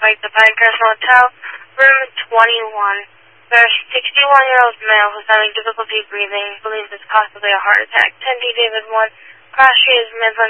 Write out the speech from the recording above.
Mike, the Pinecrest Motel, room 21. There's a 61-year-old male who's having difficulty breathing, believes it's possibly a heart attack. 10D David 1, Cross Street is Midland.